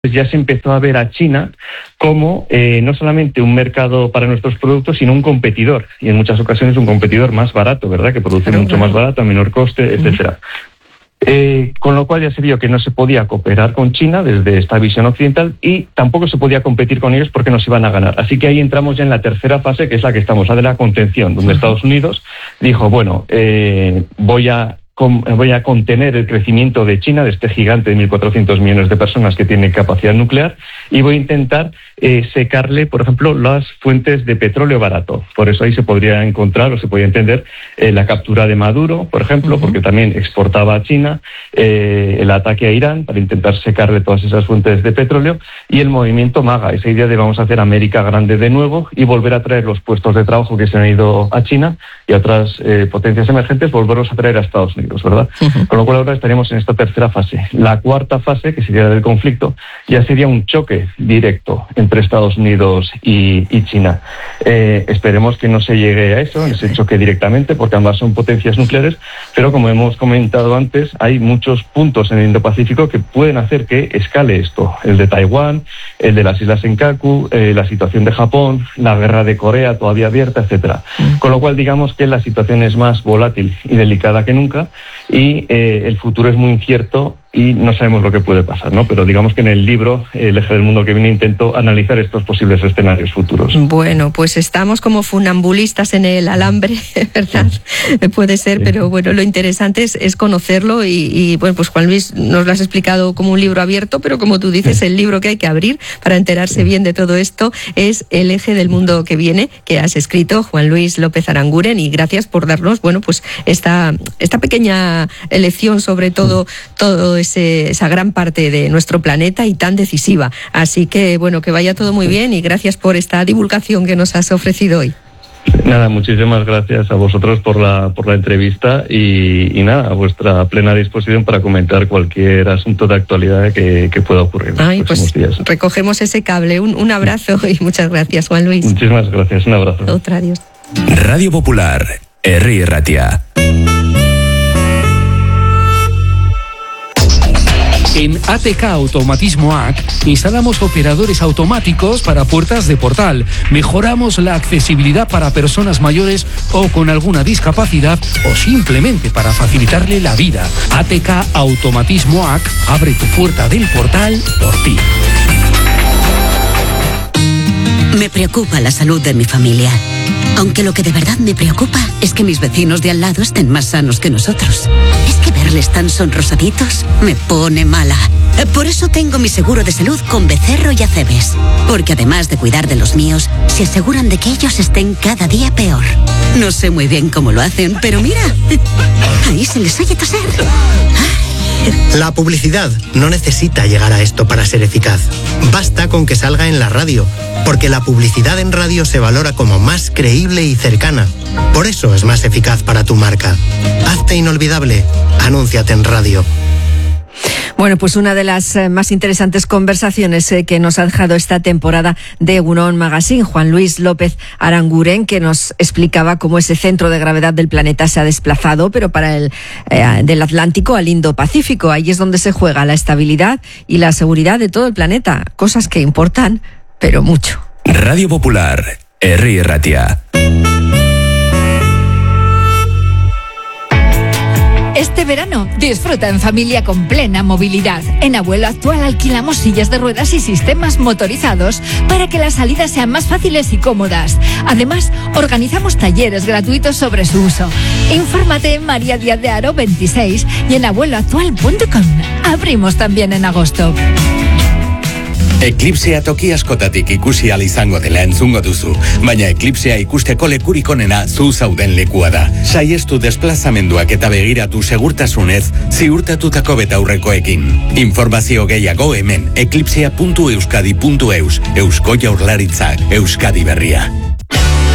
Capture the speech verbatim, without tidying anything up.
ya se empezó a ver a China como eh, no solamente un mercado para nuestros productos, sino un competidor, y en muchas ocasiones un competidor más barato, ¿verdad? Que produce claro, mucho claro. más barato, a menor coste, etcétera. Uh-huh. Eh, con lo cual ya se vio que no se podía cooperar con China desde esta visión occidental y tampoco se podía competir con ellos porque nos iban a ganar. Así que ahí entramos ya en la tercera fase, que es la que estamos, la de la contención, donde uh-huh. Estados Unidos dijo, bueno, eh, voy a voy a contener el crecimiento de China, de este gigante de mil cuatrocientos millones de personas que tiene capacidad nuclear, y voy a intentar eh, secarle, por ejemplo, las fuentes de petróleo barato. Por eso ahí se podría encontrar o se podría entender eh, la captura de Maduro, por ejemplo, uh-huh. porque también exportaba a China, eh, el ataque a Irán para intentar secarle todas esas fuentes de petróleo, y el movimiento MAGA, esa idea de vamos a hacer América grande de nuevo y volver a traer los puestos de trabajo que se han ido a China y a otras eh, potencias emergentes, volverlos a traer a Estados Unidos. ¿Verdad? Uh-huh. Con lo cual ahora estaremos en esta tercera fase. La cuarta fase, que sería del conflicto, ya sería un choque directo entre Estados Unidos y, y China. Eh, esperemos que no se llegue a eso, ese choque directamente, porque ambas son potencias nucleares, pero como hemos comentado antes, hay muchos puntos en el Indo-Pacífico que pueden hacer que escale esto. El de Taiwán, el de las Islas Senkaku, eh, la situación de Japón, la guerra de Corea todavía abierta, etcétera. Uh-huh. Con lo cual digamos que la situación es más volátil y delicada que nunca, y eh, el futuro es muy incierto y no sabemos lo que puede pasar, ¿no? Pero digamos que en el libro, El eje del mundo que viene, intento analizar estos posibles escenarios futuros. Bueno, pues estamos como funambulistas en el alambre, ¿verdad? Sí. Puede ser, sí. Pero bueno, lo interesante es, es conocerlo y, y bueno, pues Juan Luis nos lo has explicado como un libro abierto, pero como tú dices, sí. el libro que hay que abrir para enterarse sí. bien de todo esto es El eje del mundo que viene, que has escrito, Juan Luis López Aranguren, y gracias por darnos, bueno, pues esta, esta pequeña lección sobre todo, todo Ese, esa gran parte de nuestro planeta y tan decisiva. Así que, bueno, que vaya todo muy bien y gracias por esta divulgación que nos has ofrecido hoy. Nada, muchísimas gracias a vosotros por la por la entrevista y, y nada, a vuestra plena disposición para comentar cualquier asunto de actualidad que, que pueda ocurrir en los Ay, próximos pues, días. Recogemos ese cable. Un, un abrazo y muchas gracias, Juan Luis. Muchísimas gracias, un abrazo. Otra, adiós. Radio Popular, Herri Ratia. En A T K Automatismoac instalamos operadores automáticos para puertas de portal, mejoramos la accesibilidad para personas mayores o con alguna discapacidad o simplemente para facilitarle la vida. A T K Automatismoac abre tu puerta del portal por ti. Me preocupa la salud de mi familia. Aunque lo que de verdad me preocupa es que mis vecinos de al lado estén más sanos que nosotros. Es que verles tan sonrosaditos me pone mala. Por eso tengo mi seguro de salud con Becerro y Acebes. Porque además de cuidar de los míos, se aseguran de que ellos estén cada día peor. No sé muy bien cómo lo hacen, pero mira, ahí se les oye toser. La publicidad no necesita llegar a esto para ser eficaz. Basta con que salga en la radio, porque la publicidad en radio se valora como más creíble y cercana. Por eso es más eficaz para tu marca. Hazte inolvidable. Anúnciate en radio. Bueno, pues una de las eh, más interesantes conversaciones eh, que nos ha dejado esta temporada de Egunon Magazine, Juan Luis López Aranguren, que nos explicaba cómo ese centro de gravedad del planeta se ha desplazado, pero para el eh, del Atlántico al Indo-Pacífico. Ahí es donde se juega la estabilidad y la seguridad de todo el planeta, cosas que importan, pero mucho. Radio Popular, Herri Ratia. Este verano, disfruta en familia con plena movilidad. En Abuelo Actual alquilamos sillas de ruedas y sistemas motorizados para que las salidas sean más fáciles y cómodas. Además, organizamos talleres gratuitos sobre su uso. Infórmate en María Díaz de Haro veintiséis y en abuelo actual punto com. Abrimos también en agosto. Eklipsea toki askotatik ikusi ahal izango dela entzungo duzu, baina eklipsea ikusteko lekurik onena zu zauden lekua da. Saiestu desplazamenduak eta begiratu segurtasunez ziurtatutako betaurrekoekin. Informazio gehiago hemen eklipsea puntu euskadi puntu eus, Eusko Jaurlaritzak, Euskadi Berria.